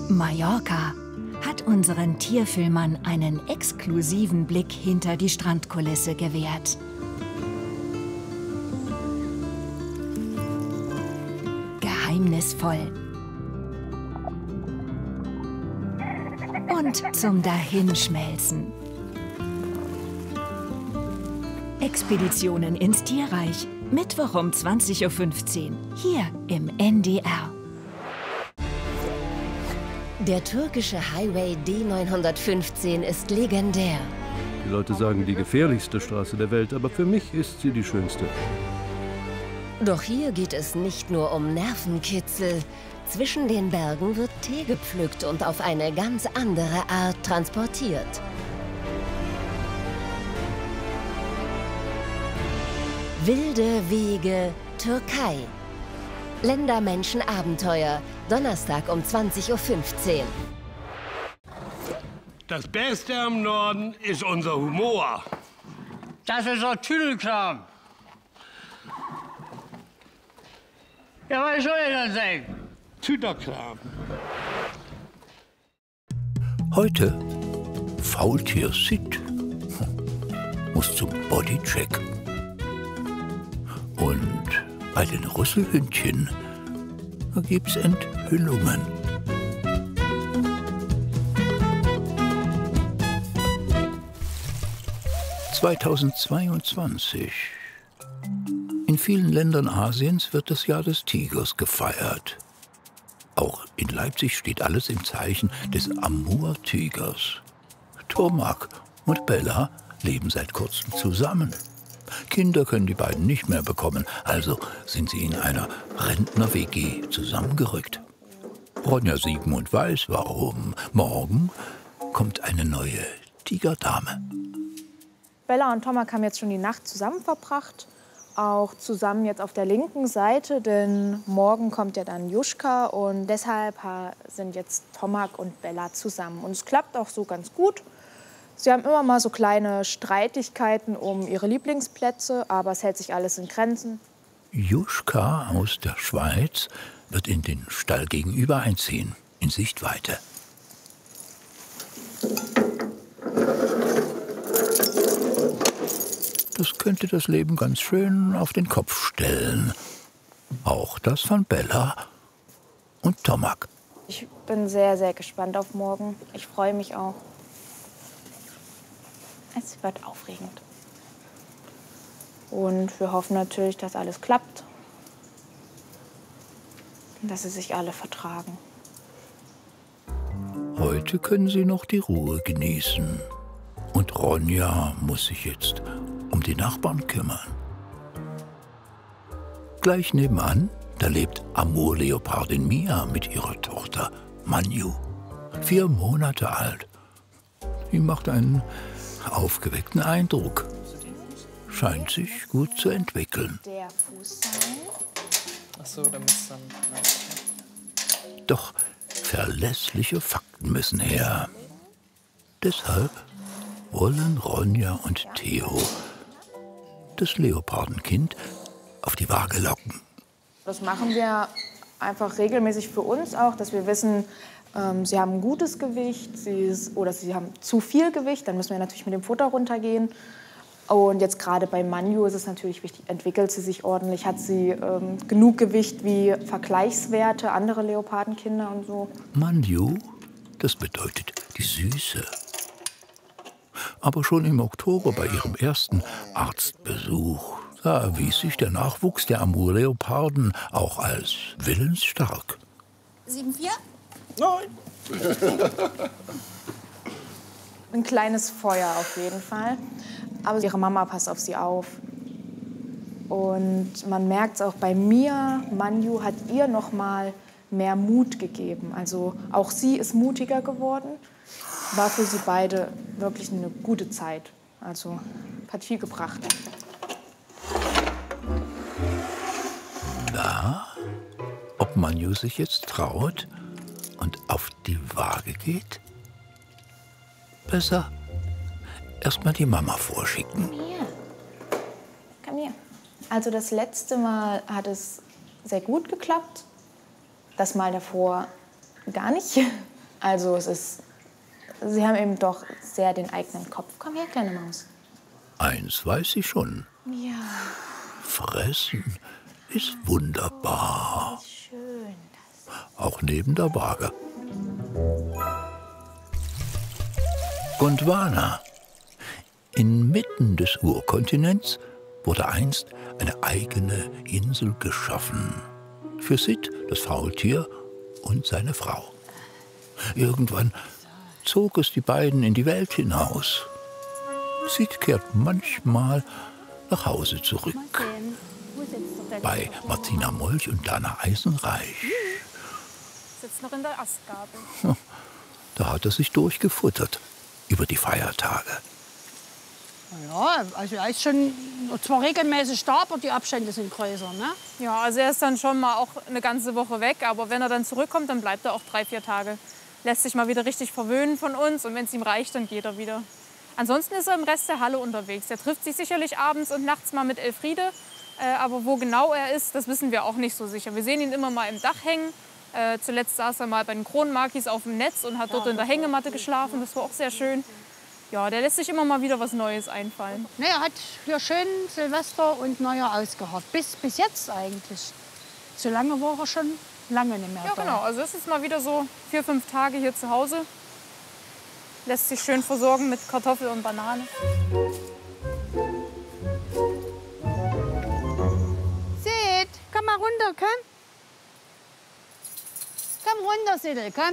Mallorca hat unseren Tierfilmern einen exklusiven Blick hinter die Strandkulisse gewährt. Geheimnisvoll und zum Dahinschmelzen. Expeditionen ins Tierreich, Mittwoch um 20:15 Uhr, hier im NDR. Der türkische Highway D915 ist legendär. Die Leute sagen, die gefährlichste Straße der Welt, aber für mich ist sie die schönste. Doch hier geht es nicht nur um Nervenkitzel. Zwischen den Bergen wird Tee gepflückt und auf eine ganz andere Art transportiert. Wilde Wege, Türkei. Länder-Menschen-Abenteuer, Donnerstag um 20:15 Uhr. Das Beste am Norden ist unser Humor. Das ist doch Tüdelkram. Ja, was soll ich denn sagen? Tüderkram. Heute Faultier Sid muss zum Bodycheck. Und bei den Rüsselhündchen gibt's Enthüllungen. (2022) In vielen Ländern Asiens wird das Jahr des Tigers gefeiert. Auch in Leipzig steht alles im Zeichen des Amur-Tigers. Tomak und Bella leben seit kurzem zusammen. Kinder können die beiden nicht mehr bekommen, also sind sie in einer Rentner-WG zusammengerückt. Ronja Siegmund weiß warum. Morgen kommt eine neue Tigerdame. Bella und Tomak haben jetzt schon die Nacht zusammen verbracht. Auch zusammen jetzt auf der linken Seite, denn morgen kommt ja dann Juschka und deshalb sind jetzt Tomak und Bella zusammen. Und es klappt auch so ganz gut. Sie haben immer mal so kleine Streitigkeiten um ihre Lieblingsplätze, aber es hält sich alles in Grenzen. Juschka aus der Schweiz wird in den Stall gegenüber einziehen, in Sichtweite. Das könnte das Leben ganz schön auf den Kopf stellen. Auch das von Bella und Tomak. Ich bin sehr, sehr gespannt auf morgen. Ich freue mich auch. Es wird aufregend. Und wir hoffen natürlich, dass alles klappt. Und dass sie sich alle vertragen. Heute können sie noch die Ruhe genießen. Und Ronja muss sich jetzt um die Nachbarn kümmern. Gleich nebenan, da lebt Amur-Leopardin Mia mit ihrer Tochter Manju, 4 Monate alt. Die macht einen aufgeweckten Eindruck. Scheint sich gut zu entwickeln. Der Fuß sein. Ach so, damit es dann... Doch verlässliche Fakten müssen her. Deshalb wollen Ronja und Theo das Leopardenkind auf die Waage locken. Das machen wir einfach regelmäßig für uns auch, dass wir wissen, sie haben ein gutes Gewicht oder sie haben zu viel Gewicht. Dann müssen wir natürlich mit dem Futter runtergehen. Und jetzt gerade bei Manju ist es natürlich wichtig, entwickelt sie sich ordentlich? Hat sie genug Gewicht wie Vergleichswerte, andere Leopardenkinder und so? Manju, das bedeutet die Süße. Aber schon im Oktober bei ihrem ersten Arztbesuch, da erwies sich der Nachwuchs der Amur-Leoparden auch als willensstark. 7,4? Nein. Ein kleines Feuer auf jeden Fall. Aber ihre Mama passt auf sie auf. Und man merkt es auch bei Mia. Manju hat ihr noch mal mehr Mut gegeben. Also auch sie ist mutiger geworden. War für sie beide wirklich eine gute Zeit. Also hat viel gebracht. Na, ob Manju sich jetzt traut und auf die Waage geht? Besser erst mal die Mama vorschicken. Komm her. Also das letzte Mal hat es sehr gut geklappt. Das Mal davor gar nicht. Also sie haben eben doch sehr den eigenen Kopf. Komm her, kleine Maus. Eins weiß ich schon. Ja. Fressen ist wunderbar. Schön. Auch neben der Waage. Gondwana. Inmitten des Urkontinents wurde einst eine eigene Insel geschaffen. Für Sid, das Faultier, und seine Frau. Irgendwann zog es die beiden in die Welt hinaus. Sid kehrt manchmal nach Hause zurück. Bei Martina Molch und Dana Eisenreich. Sitzt noch in der Astgabel. Da hat er sich durchgefuttert über die Feiertage. Ja, also er ist schon zwar regelmäßig da, aber die Abstände sind größer, ne? Ja, also er ist dann schon mal auch eine ganze Woche weg. Aber wenn er dann zurückkommt, dann bleibt er auch 3, 4 Tage. Lässt sich mal wieder richtig verwöhnen von uns. Und wenn es ihm reicht, dann geht er wieder. Ansonsten ist er im Rest der Halle unterwegs. Er trifft sich sicherlich abends und nachts mal mit Elfriede. Aber wo genau er ist, das wissen wir auch nicht so sicher. Wir sehen ihn immer mal im Dach hängen. Zuletzt saß er mal bei den Kronenmakis auf dem Netz und hat dort in der Hängematte geschlafen. Das war auch sehr schön. Ja, der lässt sich immer mal wieder was Neues einfallen. Ne, er hat hier schön Silvester und Neujahr ausgeharrt. Bis jetzt eigentlich. So lange war er schon lange nicht mehr da. Ja, genau. Also es ist mal wieder so 4, 5 Tage hier zu Hause. Lässt sich schön versorgen mit Kartoffel und Banane. Sid, komm mal runter, komm. Komm runter, Siddel, komm.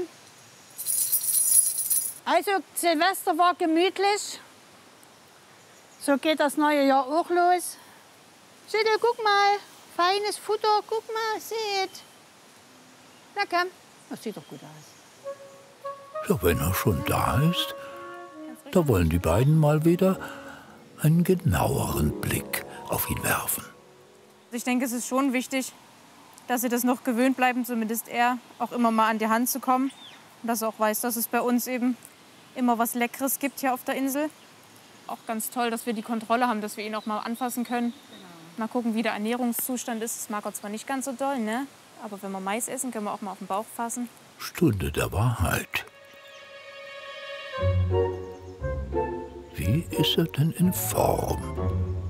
Also, Silvester war gemütlich. So geht das neue Jahr auch los. Siddel, guck mal. Feines Futter, guck mal, Sid. Na komm, das sieht doch gut aus. Ja, wenn er schon da ist, da wollen die beiden mal wieder einen genaueren Blick auf ihn werfen. Ich denke, es ist schon wichtig, dass sie das noch gewöhnt bleiben, zumindest er, auch immer mal an die Hand zu kommen. Und dass er auch weiß, dass es bei uns eben immer was Leckeres gibt hier auf der Insel. Auch ganz toll, dass wir die Kontrolle haben, dass wir ihn auch mal anfassen können. Mal gucken, wie der Ernährungszustand ist. Das mag er zwar nicht ganz so doll, ne? Aber wenn wir Mais essen, können wir auch mal auf den Bauch fassen. Stunde der Wahrheit. Wie ist er denn in Form?